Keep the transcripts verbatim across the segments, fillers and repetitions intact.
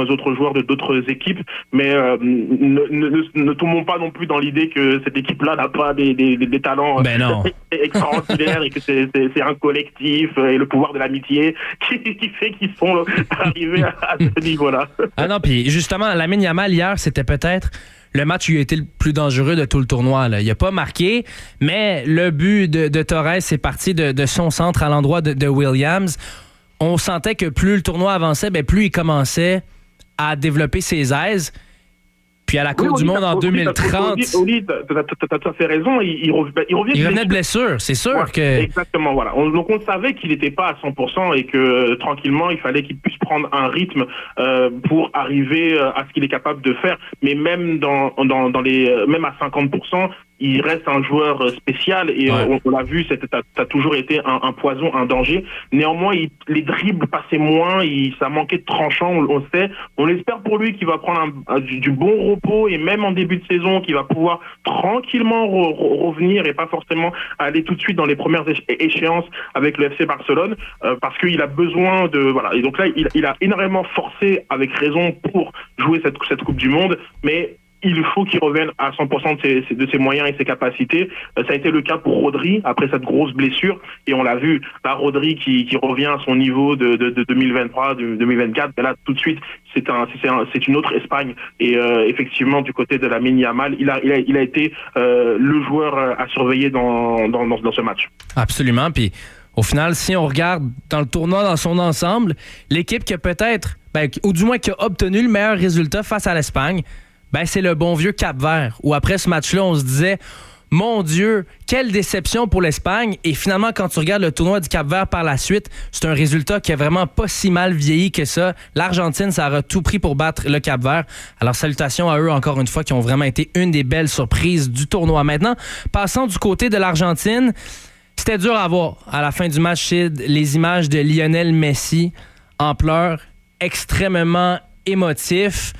autres joueurs de d'autres équipes, mais euh, ne, ne, ne tombons pas non plus dans l'idée que cette équipe-là n'a pas des, des, des talents ben non. extraordinaires et que c'est, c'est, c'est un collectif et le pouvoir de l'amitié qui, qui fait qu'ils sont arrivés à, à ce niveau-là. Ah non, puis justement, Lamine Yamal hier, c'était peut-être le match où il a été le plus dangereux de tout le tournoi. Là. Il n'a pas marqué, mais le but de, de Torres est parti de, de son centre à l'endroit de, de Williams. On sentait que plus le tournoi avançait, bien, plus il commençait à développer ses aises. Puis à la Coupe oui, du Monde en deux mille trente... Oli, tu as tout à fait raison. Il, il, revient, il, revient il revenait de blessure, c'est sûr. Ouais, que... Exactement, voilà. On, donc on savait qu'il n'était pas à cent pour cent et que euh, tranquillement, il fallait qu'il puisse prendre un rythme euh, pour arriver euh, à ce qu'il est capable de faire. Mais même, dans, dans, dans les, euh, même à cinquante pour cent, il reste un joueur spécial et ouais. on, on l'a vu, tu as toujours été un, un poison, un danger. Néanmoins, il, les dribbles passaient moins, il, ça manquait de tranchant, on, on sait. On espère pour lui qu'il va prendre un, un, du, du bon repos et même en début de saison, qu'il va pouvoir tranquillement re, re, revenir et pas forcément aller tout de suite dans les premières échéances avec le F C Barcelone euh, parce qu'il a besoin de... Voilà. Et donc là, il, il a énormément forcé avec raison pour jouer cette, cette Coupe du Monde, mais il faut qu'il revienne à cent pour cent de ses, de ses moyens et ses capacités. Euh, ça a été le cas pour Rodri, après cette grosse blessure, et on l'a vu, là, Rodri qui, qui revient à son niveau de, de, de deux mille vingt-trois, de deux mille vingt-quatre, ben là, tout de suite, c'est, un, c'est, un, c'est une autre Espagne. Et euh, effectivement, du côté de Lamine Yamal, il a, il a, il a été euh, le joueur à surveiller dans, dans, dans, dans ce match. Absolument, puis au final, si on regarde dans le tournoi dans son ensemble, l'équipe qui a peut-être, ben, ou du moins qui a obtenu le meilleur résultat face à l'Espagne, ben c'est le bon vieux Cap-Vert, où après ce match-là, on se disait « Mon Dieu, quelle déception pour l'Espagne !» Et finalement, quand tu regardes le tournoi du Cap-Vert par la suite, c'est un résultat qui a vraiment pas si mal vieilli que ça. L'Argentine, ça aura tout pris pour battre le Cap-Vert. Alors, salutations à eux, encore une fois, qui ont vraiment été une des belles surprises du tournoi. Maintenant, passons du côté de l'Argentine. C'était dur à voir à la fin du match, Sid, les images de Lionel Messi en pleurs, extrêmement émotif.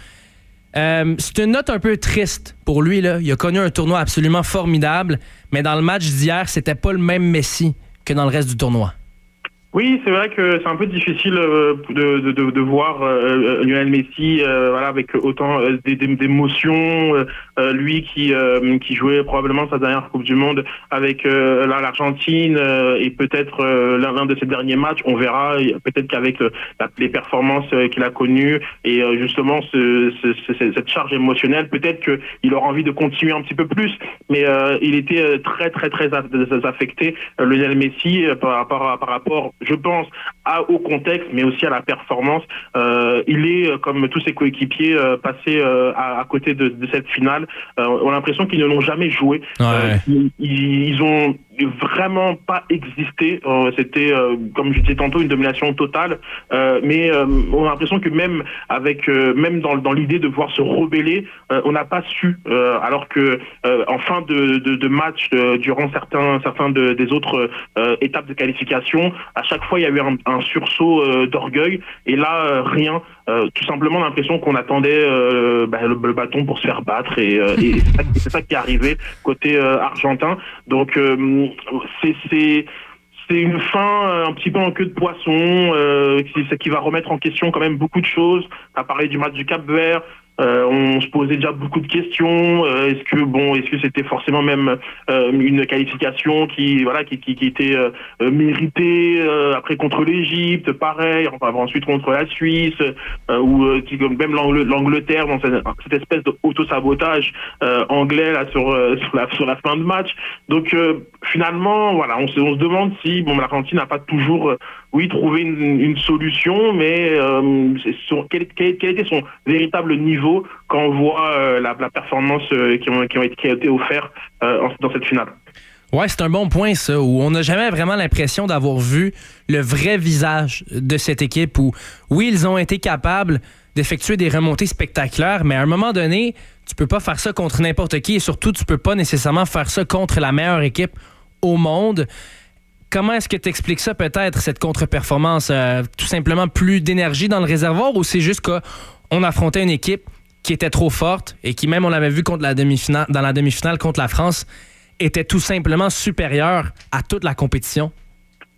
Euh, c'est une note un peu triste pour lui, là. Il a connu un tournoi absolument formidable, mais dans le match d'hier, c'était pas le même Messi que dans le reste du tournoi. Oui, c'est vrai que c'est un peu difficile euh, de, de, de, de voir euh, Lionel Messi euh, voilà, avec autant euh, d'émotions. Euh, lui qui, euh, qui jouait probablement sa dernière Coupe du Monde avec euh, l'Argentine euh, et peut-être euh, l'un, l'un de ses derniers matchs. On verra, peut-être qu'avec euh, les performances euh, qu'il a connues et euh, justement ce, ce, ce, cette charge émotionnelle, peut-être qu'il aura envie de continuer un petit peu plus. Mais euh, il était très, très, très affecté, euh, Lionel Messi, euh, par, par, par rapport... je pense, à, au contexte, mais aussi à la performance. Euh, il est, comme tous ses coéquipiers, euh, passé euh, à, à côté de, de cette finale. Euh, on a l'impression qu'ils ne l'ont jamais joué. Ouais. Euh, ils, ils ont vraiment pas existé. Euh, c'était, euh, comme je disais tantôt, une domination totale. Euh, mais euh, on a l'impression que même avec, euh, même dans, dans l'idée de pouvoir se rebeller, euh, on n'a pas su. Euh, alors que euh, en fin de, de, de match, euh, durant certains, certains de, des autres euh, étapes de qualification, à chaque fois il y a eu un, un sursaut euh, d'orgueil. Et là, euh, rien. Euh, tout simplement l'impression qu'on attendait euh, bah, le, le bâton pour se faire battre et, euh, et c'est, ça, c'est ça qui est arrivé côté euh, argentin. Donc euh, c'est, c'est c'est une fin un petit peu en queue de poisson euh, qui, qui va remettre en question quand même beaucoup de choses. On a parlé du match du Cap-Vert. Euh, on se posait déjà beaucoup de questions. Euh, est-ce que bon, est-ce que c'était forcément même euh, une qualification qui voilà qui qui, qui était euh, méritée euh, après contre l'Égypte, pareil. Enfin ensuite contre la Suisse euh, ou euh, même l'Angl- l'Angleterre dans cette, cette espèce d'auto-sabotage euh, anglais là sur euh, sur la sur la fin de match. Donc euh, finalement voilà, on se on se demande si bon l'Argentine n'a pas toujours euh, oui trouvé une, une solution, mais euh, c'est son, quel, quel, quel était son véritable niveau quand on voit euh, la, la performance euh, qui, ont, qui, ont été, qui a été offerte euh, dans cette finale. Ouais, c'est un bon point, ça, où on n'a jamais vraiment l'impression d'avoir vu le vrai visage de cette équipe, où, oui, ils ont été capables d'effectuer des remontées spectaculaires, mais à un moment donné, tu peux pas faire ça contre n'importe qui, et surtout, tu peux pas nécessairement faire ça contre la meilleure équipe au monde. Comment est-ce que tu expliques ça, peut-être, cette contre-performance? Euh, tout simplement plus d'énergie dans le réservoir, ou c'est juste qu'on affrontait une équipe qui était trop forte et qui, même on l'avait vu contre la demi-finale, dans la demi-finale contre la France, était tout simplement supérieure à toute la compétition?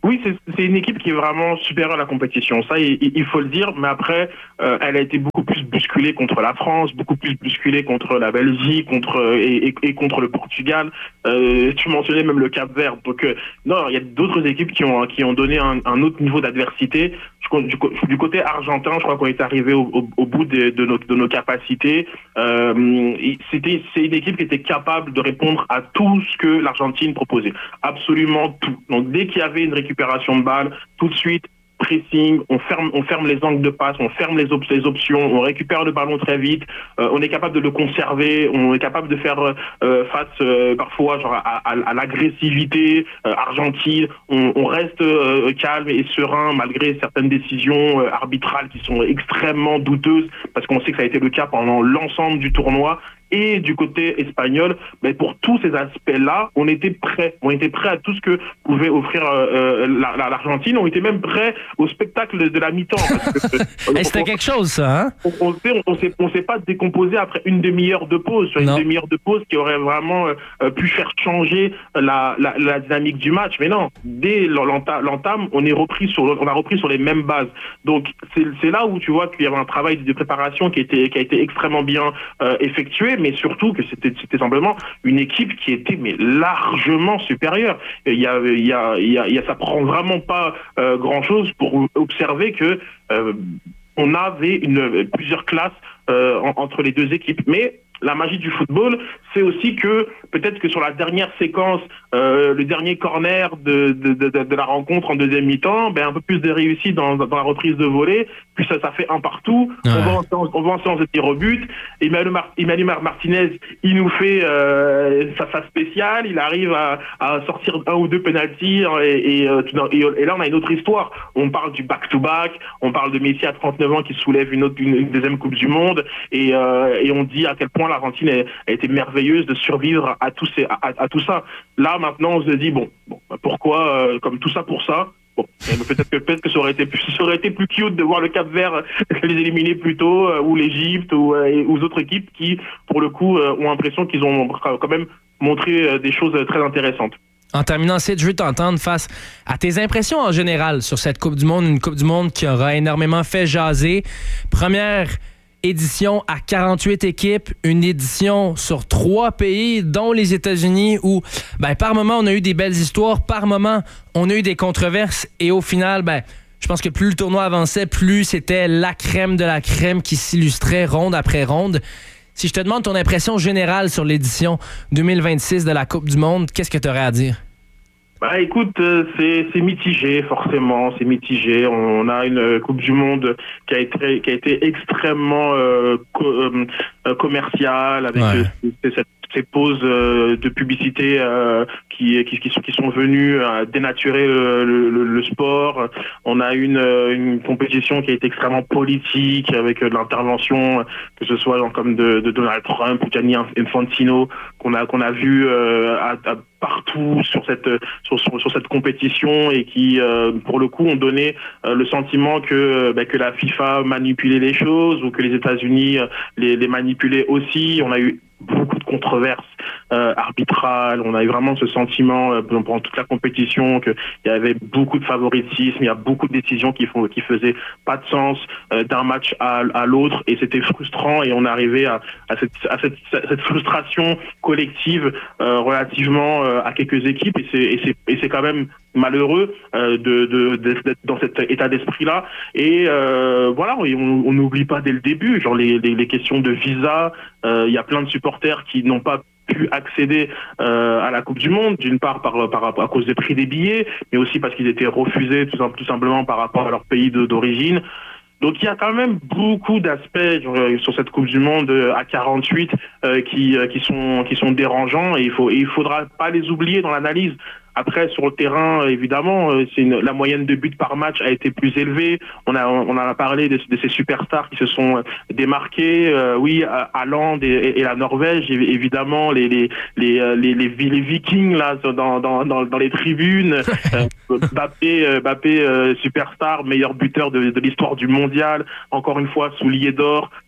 Oui, c'est, c'est une équipe qui est vraiment supérieure à la compétition. Ça, il, il faut le dire. Mais après, euh, elle a été beaucoup plus bousculée contre la France, beaucoup plus bousculée contre la Belgique, contre et, et, et contre le Portugal. Euh, tu mentionnais même le Cap-Vert. Donc euh, non, il y a d'autres équipes qui ont qui ont donné un, un autre niveau d'adversité. Du, du côté argentin, je crois qu'on est arrivé au, au, au bout de, de, nos, de nos capacités. Euh, c'était, c'est une équipe qui était capable de répondre à tout ce que l'Argentine proposait. Absolument tout. Donc dès qu'il y avait une récupération de balle, tout de suite, pressing, on ferme, on ferme les angles de passe, on ferme les, op- les options, on récupère le ballon très vite, euh, on est capable de le conserver, on est capable de faire euh, face euh, parfois genre, à, à, à l'agressivité euh, argentine, on, on reste euh, calme et serein malgré certaines décisions euh, arbitrales qui sont extrêmement douteuses, parce qu'on sait que ça a été le cas pendant l'ensemble du tournoi. Et du côté espagnol, ben pour tous ces aspects-là, on était prêts. On était prêts à tout ce que pouvait offrir euh, la, la, l'Argentine. On était même prêts au spectacle de, de la mi-temps. Parce que, euh, hey, c'était on, quelque chose, ça, hein? On, on, sait, on, s'est, on s'est pas décomposé après une demi-heure de pause. Sur une non. demi-heure de pause qui aurait vraiment euh, pu faire changer la, la, la dynamique du match. Mais non, dès l'entame, l'entame on est repris sur, on a repris sur les mêmes bases. Donc c'est, c'est là où tu vois qu'il y avait un travail de préparation qui, était, qui a été extrêmement bien euh, effectué. Mais surtout que c'était, c'était simplement une équipe qui était mais largement supérieure. Il y a, il y a, il y a, il y a ça prend vraiment pas euh, grand chose pour observer que euh, on avait une, plusieurs classes euh, en, entre les deux équipes. Mais la magie du football, c'est aussi que peut-être que sur la dernière séquence, euh, le dernier corner de, de, de, de la rencontre en deuxième mi-temps, ben un peu plus de réussite dans, dans la reprise de volée, puis ça, ça fait un partout. Ouais. On va en séance, on va en séance de tir au but. Emmanuel, Mar- Emmanuel Martinez, il nous fait euh, sa phase spéciale, il arrive à, à sortir un ou deux pénaltys et, et, et, et là on a une autre histoire. On parle du back-to-back, on parle de Messi à trente-neuf ans qui soulève une, autre, une, une deuxième Coupe du Monde et, euh, et on dit à quel point l'Argentine a, a été merveilleuse de survivre à tout, ces, à, à, à tout ça. Là maintenant on se dit bon, bon pourquoi euh, comme tout ça pour ça. Bon, peut-être que peut-être que ça aurait été plus, ça aurait été plus cute de voir le Cap-Vert les éliminer plus tôt, euh, ou l'Égypte, ou euh, ou d'autres équipes qui, pour le coup, euh, ont l'impression qu'ils ont quand même montré euh, des choses très intéressantes. En terminant, Sid, je veux t'entendre face à tes impressions en général sur cette Coupe du Monde, une Coupe du Monde qui aura énormément fait jaser. Première édition à quarante-huit équipes, une édition sur trois pays, dont les États-Unis, où ben, par moment, on a eu des belles histoires, par moment, on a eu des controverses, et au final, ben, je pense que plus le tournoi avançait, plus c'était la crème de la crème qui s'illustrait ronde après ronde. Si je te demande ton impression générale sur l'édition deux mille vingt-six de la Coupe du Monde, qu'est-ce que tu aurais à dire? Bah écoute, euh, c'est, c'est mitigé forcément, c'est mitigé. On a une Coupe du Monde qui a été, qui a été extrêmement euh, co- euh, commerciale avec ouais. euh, cette ces pauses euh, de publicité euh, qui, qui, qui, sont, qui sont venues à dénaturer le, le, le sport. On a une, une compétition qui a été extrêmement politique avec de l'intervention, que ce soit comme de, de Donald Trump ou Gianni Infantino, qu'on a, qu'on a vu euh, à, à partout sur cette, sur, sur, sur cette compétition et qui, euh, pour le coup, ont donné euh, le sentiment que, bah, que la FIFA manipulait les choses ou que les États-Unis les, les manipulaient aussi. On a eu beaucoup de controverses euh, arbitrales, on a eu vraiment ce sentiment euh, pendant toute la compétition qu'il y avait beaucoup de favoritisme, il y a beaucoup de décisions qui font qui faisaient pas de sens euh, d'un match à, à l'autre et c'était frustrant et on est arrivé à, à, cette, à cette, cette frustration collective euh, relativement euh, à quelques équipes et c'est, et c'est, et c'est quand même malheureux euh, de, de, de, d'être dans cet état d'esprit-là et euh, voilà, on n'oublie pas dès le début, genre les, les, les questions de visa, il euh, y a plein de supporters qui n'ont pas pu accéder euh, à la Coupe du Monde, d'une part par, par, à cause des prix des billets, mais aussi parce qu'ils étaient refusés tout, tout simplement par rapport à leur pays de, d'origine. Donc il y a quand même beaucoup d'aspects sur cette Coupe du Monde à quarante-huit euh, qui, qui, sont, qui sont dérangeants et il faut, et il faudra pas les oublier dans l'analyse. Après, sur le terrain, évidemment, c'est une, la moyenne de buts par match a été plus élevée. On a, on a parlé de, de ces superstars qui se sont démarqués. Euh, oui, Haaland et, et la Norvège, évidemment, les, les, les, les, les, les Vikings là dans, dans, dans, dans les tribunes. euh, Mbappé, Mbappé, euh, superstar, meilleur buteur de, de l'histoire du mondial. Encore une fois, soulier d'or.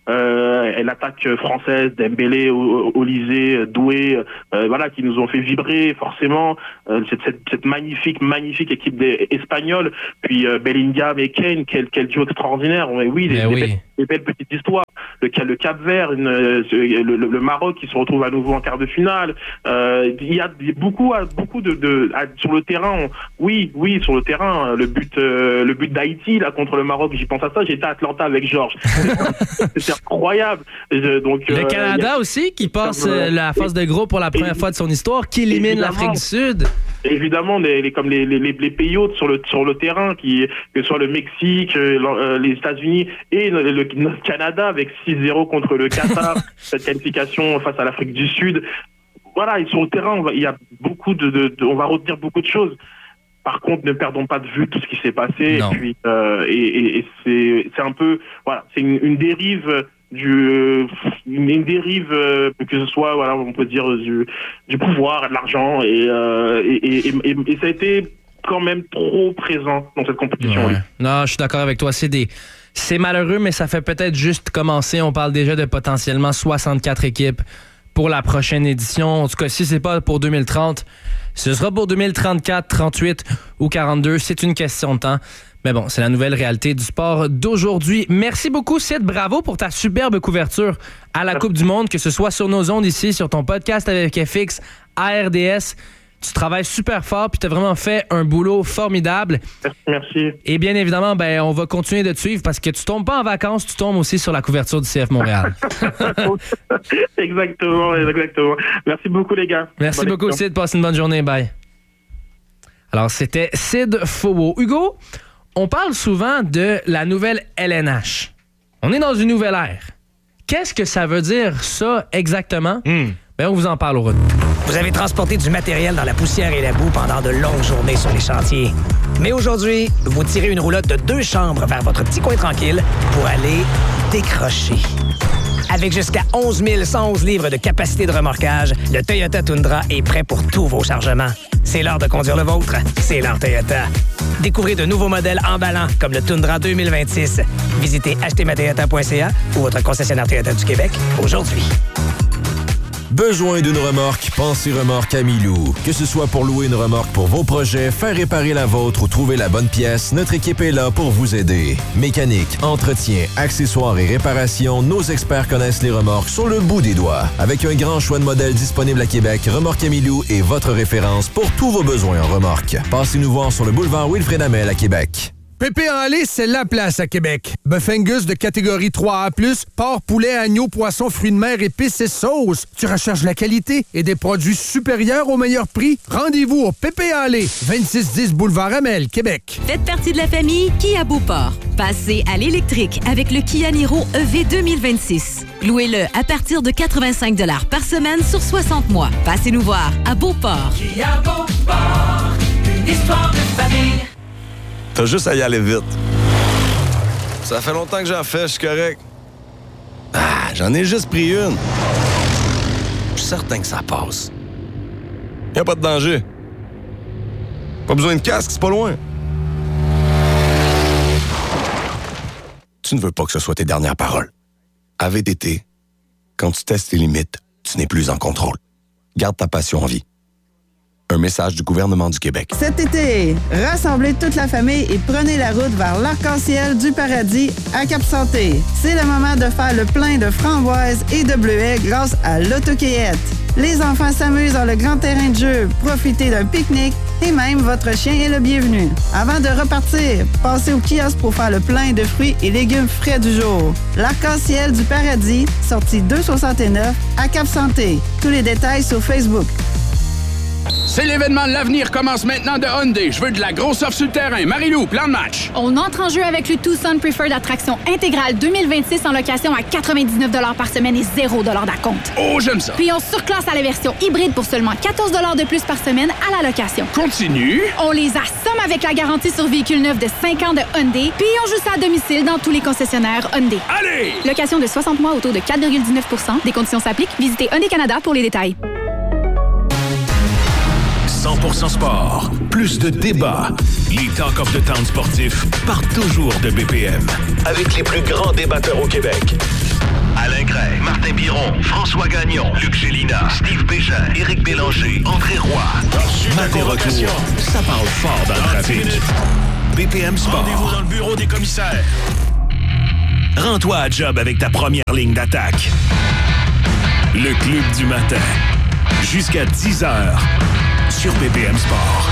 euh, et l'attaque française, Dembélé, Olysée, Doué, euh, voilà, qui nous ont fait vibrer forcément. Euh, cette, cette, cette magnifique, magnifique équipe des, espagnole. Puis euh, Bellingham et Kane, quel, quel duo extraordinaire. Mais oui, des, oui. des, belles, des belles petites histoires. Le, le Cap-Vert, une, le, le, le Maroc qui se retrouve à nouveau en quart de finale. Euh, il y a beaucoup, beaucoup de, de à, sur le terrain. On, oui, oui, sur le terrain. Le but, euh, le but d'Haïti là contre le Maroc. J'y pense à ça. J'étais à Atlanta avec Georges. C'était incroyable. Je, donc le euh, Canada a... aussi qui passe euh, la phase de groupe pour la première et... fois de son histoire, qui élimine l'Afrique du Sud. Évidemment, les, les, comme les, les, les pays hôtes sur le, sur le terrain, qui, que ce soit le Mexique, euh, les États-Unis et le, le, le Canada avec six zéro contre le Qatar, cette qualification face à l'Afrique du Sud. Voilà, et sur le terrain, on va, il y a beaucoup de, de, de, on va retenir beaucoup de choses. Par contre, ne perdons pas de vue tout ce qui s'est passé. Non. Et puis, euh, et, et, et c'est, c'est un peu, voilà, c'est une, une dérive. Du, une dérive euh, que ce soit, voilà, on peut dire du, du pouvoir, de l'argent, et, euh, et, et, et, et ça a été quand même trop présent dans cette compétition. Ouais. Non, je suis d'accord avec toi. C'est des, c'est malheureux, mais ça fait peut-être juste commencer. On parle déjà de potentiellement soixante-quatre équipes pour la prochaine édition. En tout cas, si c'est pas pour deux mille trente, ce sera pour deux mille trente-quatre, trente-huit ou quarante-deux. C'est une question de temps. Mais bon, c'est la nouvelle réalité du sport d'aujourd'hui. Merci beaucoup, Sid. Bravo pour ta superbe couverture à la Coupe du Monde, que ce soit sur nos ondes ici, sur ton podcast avec F X, à R D S. Tu travailles super fort, puis tu as vraiment fait un boulot formidable. Merci. Et bien évidemment, ben, on va continuer de te suivre parce que tu tombes pas en vacances, tu tombes aussi sur la couverture du C F Montréal. Exactement, exactement. Merci beaucoup, les gars. Merci bonne beaucoup, Sid. Passe une bonne journée. Bye. Alors, c'était Sid Fauveau. Hugo, on parle souvent de la nouvelle L N H. On est dans une nouvelle ère. Qu'est-ce que ça veut dire, ça, exactement? Mm. Ben, on vous en parle au retour. Vous avez transporté du matériel dans la poussière et la boue pendant de longues journées sur les chantiers. Mais aujourd'hui, vous tirez une roulotte de deux chambres vers votre petit coin tranquille pour aller décrocher. Avec jusqu'à onze mille cent onze livres de capacité de remorquage, le Toyota Tundra est prêt pour tous vos chargements. C'est l'heure de conduire le vôtre. C'est l'heure Toyota. Découvrez de nouveaux modèles emballants comme le Tundra deux mille vingt-six. Visitez acheter ma toyota point c a ou votre concessionnaire Toyota du Québec aujourd'hui. Besoin d'une remorque? Pensez Remorque Amilou. Que ce soit pour louer une remorque pour vos projets, faire réparer la vôtre ou trouver la bonne pièce, notre équipe est là pour vous aider. Mécanique, entretien, accessoires et réparation, nos experts connaissent les remorques sur le bout des doigts. Avec un grand choix de modèles disponibles à Québec, Remorque Amilou est votre référence pour tous vos besoins en remorque. Passez-nous voir sur le boulevard Wilfrid Hamel à Québec. Pépé en lait, c'est la place à Québec. Bœuf Angus de catégorie trois A plus, porc, poulet, agneau, poisson, fruits de mer, épices et sauces. Tu recherches la qualité et des produits supérieurs au meilleur prix? Rendez-vous au Pépé en lait, vingt-six dix boulevard Hamel, Québec. Faites partie de la famille Kia Beauport. Passez à l'électrique avec le Kia Niro E V deux mille vingt-six. Louez-le à partir de quatre-vingt-cinq dollars par semaine sur soixante mois. Passez nous voir à Beauport. Kia Beauport, une histoire de famille. T'as juste à y aller vite. Ça fait longtemps que j'en fais, je suis correct. Ah, j'en ai juste pris une. Je suis certain que ça passe. Y a pas de danger. Pas besoin de casque, c'est pas loin. Tu ne veux pas que ce soit tes dernières paroles. À V T T, quand tu testes tes limites, tu n'es plus en contrôle. Garde ta passion en vie. Un message du gouvernement du Québec. Cet été, rassemblez toute la famille et prenez la route vers l'arc-en-ciel du paradis à Cap-Santé. C'est le moment de faire le plein de framboises et de bleuets grâce à l'autocueillette. Les enfants s'amusent dans le grand terrain de jeu, profitez d'un pique-nique et même votre chien est le bienvenu. Avant de repartir, passez au kiosque pour faire le plein de fruits et légumes frais du jour. L'arc-en-ciel du paradis, sortie deux soixante-neuf à Cap-Santé. Tous les détails sur Facebook. C'est l'événement de l'avenir commence maintenant de Hyundai. Je veux de la grosse offre sur le terrain. Marie-Lou, plan de match. On entre en jeu avec le Tucson Preferred Attraction intégrale deux mille vingt-six en location à quatre-vingt-dix-neuf dollars par semaine et zéro dollars d'acompte. Oh, j'aime ça. Puis on surclasse à la version hybride pour seulement quatorze dollars de plus par semaine à la location. Continue. On les assomme avec la garantie sur véhicule neuf de cinq ans de Hyundai. Puis on joue ça à domicile dans tous les concessionnaires Hyundai. Allez! Location de soixante mois autour de quatre virgule dix-neuf pour cent. Des conditions s'appliquent. Visitez Hyundai Canada pour les détails. cent pour cent sport, plus de débats. Les Talk of the Town sportifs partent toujours de B P M. Avec les plus grands débatteurs au Québec. Alain Gray, Martin Biron, François Gagnon, Luc Gélina, Steve Bégin, Éric Bélanger, André Roy. Martin Retour, ça parle fort dans le trafic. B P M Sport. Rendez-vous dans le bureau des commissaires. Rends-toi à job avec ta première ligne d'attaque. Le Club du matin. Jusqu'à dix heures sur B P M Sport.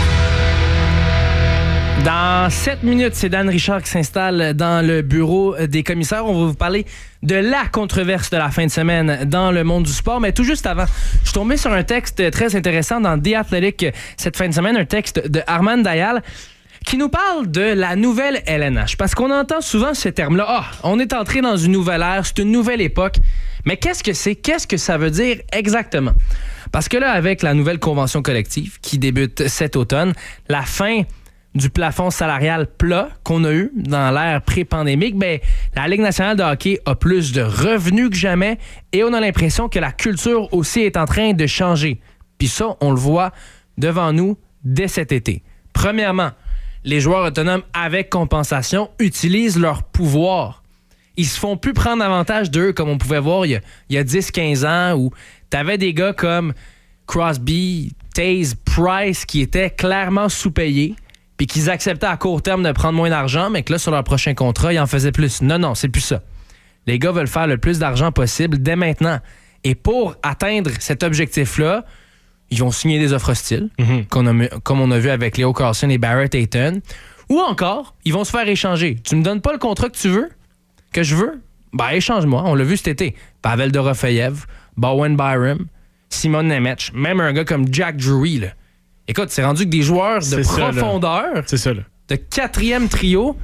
Dans sept minutes, c'est Dan Richard qui s'installe dans le bureau des commissaires. On va vous parler de la controverse de la fin de semaine dans le monde du sport. Mais tout juste avant, je suis tombé sur un texte très intéressant dans The Athletic cette fin de semaine, un texte de Armand Dayal qui nous parle de la nouvelle L N H. Parce qu'on entend souvent ce terme-là. Ah, on est entré dans une nouvelle ère, c'est une nouvelle époque. Mais qu'est-ce que c'est? Qu'est-ce que ça veut dire exactement? Parce que là, avec la nouvelle convention collective qui débute cet automne, la fin du plafond salarial plat qu'on a eu dans l'ère pré-pandémique, ben, la Ligue nationale de hockey a plus de revenus que jamais et on a l'impression que la culture aussi est en train de changer. Puis ça, on le voit devant nous dès cet été. Premièrement, les joueurs autonomes avec compensation utilisent leur pouvoir. Ils se font plus prendre avantage d'eux comme on pouvait voir il y a, il y a dix quinze ans où t'avais des gars comme Crosby, Taze, Price qui étaient clairement sous-payés puis qu'ils acceptaient à court terme de prendre moins d'argent, mais que là, sur leur prochain contrat, ils en faisaient plus. Non, non, c'est plus ça. Les gars veulent faire le plus d'argent possible dès maintenant. Et pour atteindre cet objectif-là, ils vont signer des offres hostiles, mm-hmm. qu'on a, comme on a vu avec Leo Carlson et Barrett Hayton. Ou encore, ils vont se faire échanger. Tu me donnes pas le contrat que tu veux, que je veux? Ben, échange-moi. On l'a vu cet été. Pavel Dorofeyev, Bowen Byram, Simon Nemec, même un gars comme Jack Drury, là. Écoute, c'est rendu que des joueurs de c'est profondeur, ça, c'est ça, là. De quatrième trio,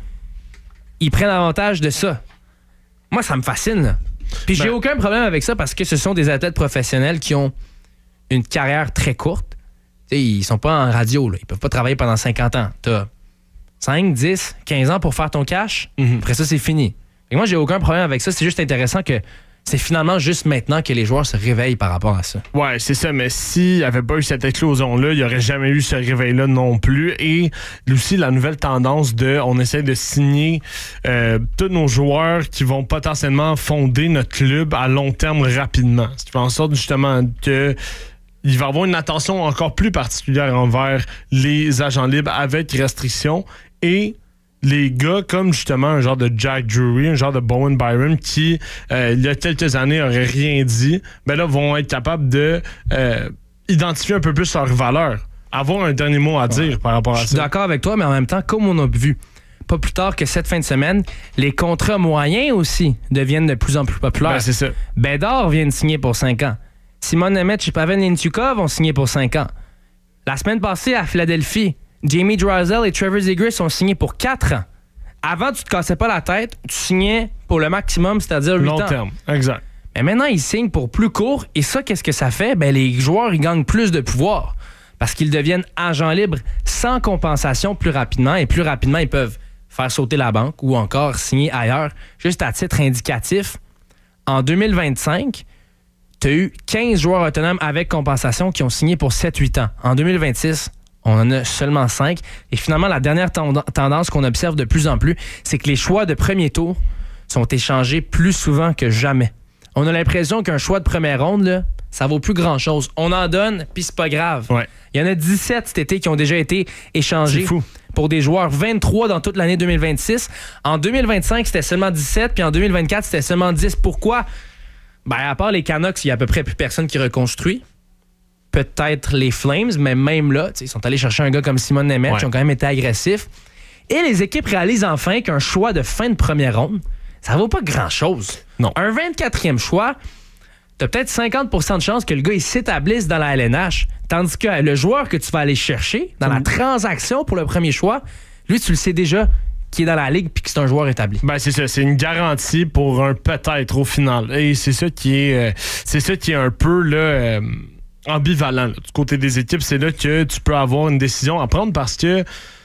ils prennent avantage de ça. Moi, ça me fascine, là. Puis ben, j'ai aucun problème avec ça parce que ce sont des athlètes professionnels qui ont une carrière très courte. T'sais, ils sont pas en radio, là. Ils peuvent pas travailler pendant cinquante ans. T'as cinq, dix, quinze ans pour faire ton cash. Mm-hmm. Après ça, c'est fini. Et moi, j'ai aucun problème avec ça. C'est juste intéressant que c'est finalement juste maintenant que les joueurs se réveillent par rapport à ça. Ouais, c'est ça. Mais s'il n'y avait pas eu cette éclosion-là, il n'y aurait jamais eu ce réveil-là non plus. Et aussi, la nouvelle tendance de on essaie de signer euh, tous nos joueurs qui vont potentiellement fonder notre club à long terme rapidement. Ce qui fait en sorte justement que il va y avoir une attention encore plus particulière envers les agents libres avec restrictions et les gars comme justement un genre de Jack Drury, un genre de Bowen Byram qui, euh, il y a quelques années, n'auraient rien dit, ben là, vont être capables de euh, identifier un peu plus leur valeur, avoir un dernier mot à dire ouais. par rapport à ça. Je suis d'accord avec toi, mais en même temps, comme on a vu, pas plus tard que cette fin de semaine, les contrats moyens aussi deviennent de plus en plus populaires. Ben, c'est ça. Bédard vient de signer pour cinq ans. Simon Nemec et Pavel Nichushkov ont signé pour cinq ans. La semaine passée, à Philadelphie, Jamie Drysdale et Trevor Zegras ont signé pour quatre ans. Avant, tu te cassais pas la tête, tu signais pour le maximum, c'est-à-dire huit ans. Long terme, exact. Mais maintenant, ils signent pour plus court. Et ça, qu'est-ce que ça fait? Ben, les joueurs, ils gagnent plus de pouvoir parce qu'ils deviennent agents libres sans compensation plus rapidement. Et plus rapidement, ils peuvent faire sauter la banque ou encore signer ailleurs. Juste à titre indicatif, en deux mille vingt-cinq, tu as eu quinze joueurs autonomes avec compensation qui ont signé pour sept à huit ans. En deux mille vingt-six, on en a seulement cinq. Et finalement, la dernière tend- tendance qu'on observe de plus en plus, c'est que les choix de premier tour sont échangés plus souvent que jamais. On a l'impression qu'un choix de première ronde, là, ça vaut plus grand-chose. On en donne, puis c'est pas grave. Ouais. Il y en a dix-sept cet été qui ont déjà été échangés pour des joueurs, vingt-trois dans toute l'année deux mille vingt-six. En deux mille vingt-cinq, c'était seulement dix-sept, puis en deux mille vingt-quatre, c'était seulement dix. Pourquoi? Ben, à part les Canucks, il y a à peu près plus personne qui reconstruit. Peut-être les Flames, mais même là, ils sont allés chercher un gars comme Simon Nemec, ouais. qui ont quand même été agressifs. Et les équipes réalisent enfin qu'un choix de fin de première ronde, ça vaut pas grand-chose. Non. Un vingt-quatrième choix, t'as peut-être cinquante pour cent de chance que le gars il s'établisse dans la L N H, tandis que le joueur que tu vas aller chercher dans la transaction pour le premier choix, lui, tu le sais déjà qui est dans la ligue puis que c'est un joueur établi. Ben c'est ça, c'est une garantie pour un peut-être au final. Et c'est ça qui est euh, c'est ça qui est un peu là euh, ambivalent là, du côté des équipes, c'est là que tu peux avoir une décision à prendre parce que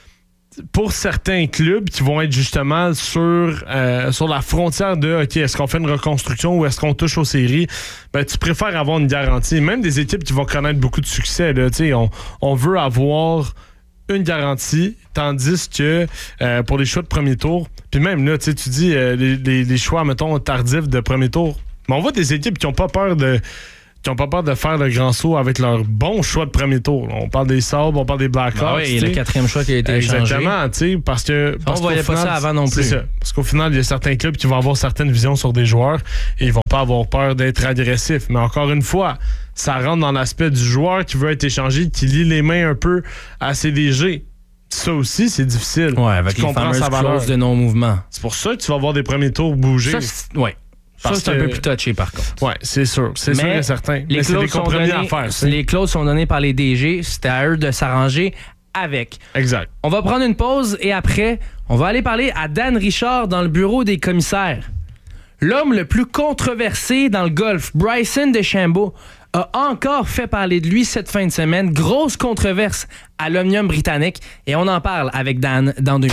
pour certains clubs qui vont être justement sur euh, sur la frontière de OK, est-ce qu'on fait une reconstruction ou est-ce qu'on touche aux séries, ben tu préfères avoir une garantie. Même des équipes qui vont connaître beaucoup de succès là, tu sais, on on veut avoir une garantie, tandis que euh, pour les choix de premier tour, puis même là, tu dis euh, les, les, les choix, mettons, tardifs de premier tour, Mais on voit des équipes qui n'ont pas peur de qui n'ont pas peur de faire le grand saut avec leur bon choix de premier tour. On parle des Sabres, on parle des Blackhawks. Ah oui, le quatrième choix qui a été échangé. Exactement, tu sais, parce que... On ne voyait pas ça avant non plus. C'est ça. Parce qu'au final, il y a certains clubs qui vont avoir certaines visions sur des joueurs et ils vont pas avoir peur d'être agressifs. Mais encore une fois, ça rentre dans l'aspect du joueur qui veut être échangé, qui lie les mains un peu à C D G. Ça aussi, c'est difficile. Ouais, avec les fameuses clauses de non-mouvement. C'est pour ça que tu vas voir des premiers tours bouger. Oui. Ça, c'est un peu plus touché, par contre. Oui, c'est sûr. C'est sûr et certain. Les Mais c'est des compromis données, à faire. C'est. Les clauses sont données par les D G. C'était à eux de s'arranger avec. Exact. On va prendre une pause et après, on va aller parler à Dan Richard dans le bureau des commissaires. L'homme le plus controversé dans le golf, Bryson DeChambeau, a encore fait parler de lui cette fin de semaine. Grosse controverse à l'Omnium britannique. Et on en parle avec Dan dans deux minutes.